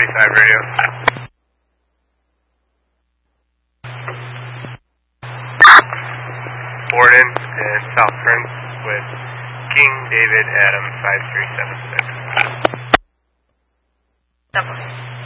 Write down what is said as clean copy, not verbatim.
25 radio. Borden and South Prince with King David Adam 5376.